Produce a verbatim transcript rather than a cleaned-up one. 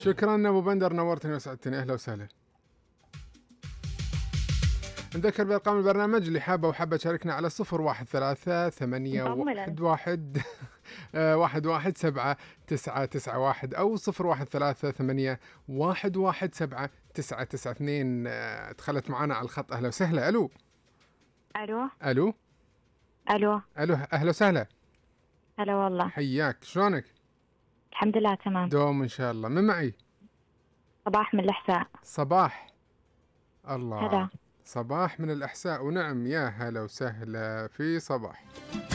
شكرا أبو بندر، نورتني وسعدتني، أهلا وسهلا. نذكر بأرقام البرنامج اللي حابة وحابة تشاركنا على صفر واحد ثلاثة ثمانية مطمنًا. واحد واحد آه، واحد واحد سبعة تسعة تسعة واحد أو صفر واحد ثلاثة ثمانية واحد واحد سبعة تسعة تسعة اثنين. آه، دخلت معنا على الخط، أهلا وسهلا. ألو ألو، ألو ألو، ألو أهلا وسهلا. هلا والله. حياك، شلونك؟ الحمد لله تمام. دوم إن شاء الله. من معي؟ صباح من الإحساء. صباح. الله. هلا. صباح من الإحساء، ونعم، يا هلا وسهلا في صباح.